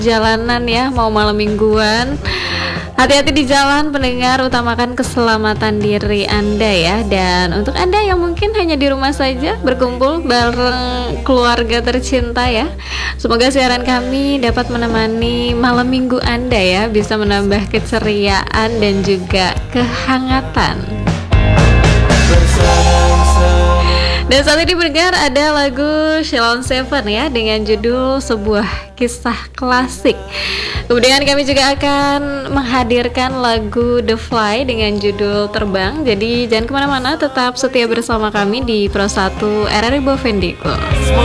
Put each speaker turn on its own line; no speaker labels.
jalanan ya, mau malam mingguan. Hati-hati di jalan pendengar, utamakan keselamatan diri Anda ya. Dan untuk Anda yang mungkin hanya di rumah saja berkumpul bareng keluarga tercinta ya, semoga siaran kami dapat menemani malam minggu Anda ya, bisa menambah keceriaan dan juga kehangatan. Dan saat ini pendengar ada lagu Sheila on 7 ya, dengan judul Sebuah Kisah Klasik. Kemudian kami juga akan menghadirkan lagu The Fly dengan judul Terbang. Jadi jangan kemana-mana, tetap setia bersama kami di Pro 1 RRI Bovendigul.